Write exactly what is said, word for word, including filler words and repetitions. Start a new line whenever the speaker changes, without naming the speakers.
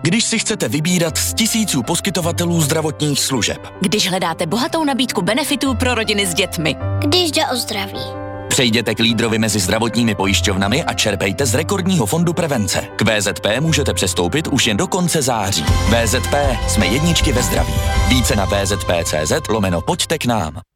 Když si chcete vybírat z tisíců poskytovatelů zdravotních služeb.
Když hledáte bohatou nabídku benefitů pro rodiny s dětmi.
Když jde o zdraví.
Přejděte k lídrovi mezi zdravotními pojišťovnami a čerpejte z rekordního fondu prevence. K V Z P můžete přestoupit už jen do konce září. V Z P jsme jedničky ve zdraví. Více na vzp.cz lomeno pojďte k nám.